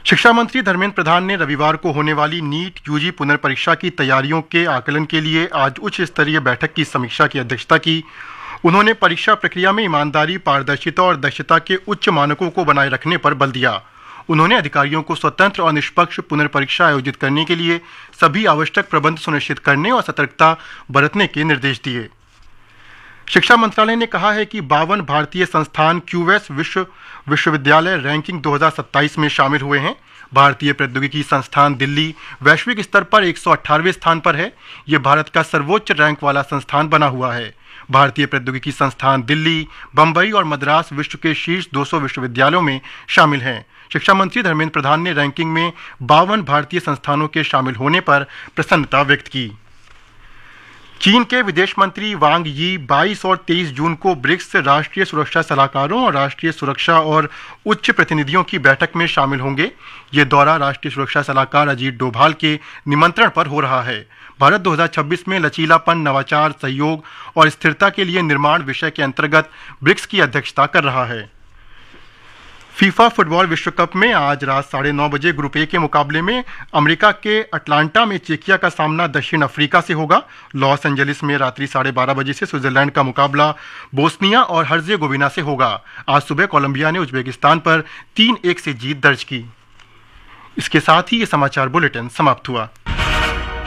शिक्षा मंत्री धर्मेंद्र प्रधान ने रविवार को होने वाली नीट यूजी पुनर्परीक्षा की तैयारियों के आकलन के लिए आज उच्च स्तरीय बैठक की समीक्षा की अध्यक्षता की। उन्होंने परीक्षा प्रक्रिया में ईमानदारी, पारदर्शिता और दक्षता के उच्च मानकों को बनाए रखने पर बल दिया। उन्होंने अधिकारियों को स्वतंत्र और निष्पक्ष पुनर्परीक्षा आयोजित करने के लिए सभी आवश्यक प्रबंध सुनिश्चित करने और सतर्कता बरतने के निर्देश दिए। शिक्षा मंत्रालय ने कहा है कि 52 भारतीय संस्थान क्यूएस विश्वविद्यालय रैंकिंग 2027 में शामिल हुए हैं। भारतीय प्रौद्योगिकी संस्थान दिल्ली वैश्विक स्तर पर 118वें स्थान पर है। ये भारत का सर्वोच्च रैंक वाला संस्थान बना हुआ है। भारतीय प्रौद्योगिकी संस्थान दिल्ली, बम्बई और मद्रास विश्व के शीर्ष 200 विश्वविद्यालयों में शामिल हैं। शिक्षा मंत्री धर्मेंद्र प्रधान ने रैंकिंग में 52 भारतीय संस्थानों के शामिल होने पर प्रसन्नता व्यक्त की। चीन के विदेश मंत्री वांग यी 22 और 23 जून को ब्रिक्स राष्ट्रीय सुरक्षा सलाहकारों और राष्ट्रीय सुरक्षा और उच्च प्रतिनिधियों की बैठक में शामिल होंगे। ये दौरा राष्ट्रीय सुरक्षा सलाहकार अजीत डोभाल के निमंत्रण पर हो रहा है। भारत 2026 में लचीलापन, नवाचार, सहयोग और स्थिरता के लिए निर्माण विषय के अंतर्गत ब्रिक्स की अध्यक्षता कर रहा है। फीफा फुटबॉल विश्व कप में आज रात 9:30 बजे ग्रुप ए के मुकाबले में अमेरिका के अटलांटा में चेकिया का सामना दक्षिण अफ्रीका से होगा। लॉस एंजलिस में रात्रि 12:30 बजे से स्विट्जरलैंड का मुकाबला बोस्निया और हर्जेगोविना से होगा। आज सुबह कोलंबिया ने उज्बेकिस्तान पर 3-1 से जीत दर्ज की। इसके साथ ही ये समाचार बुलेटिन समाप्त हुआ।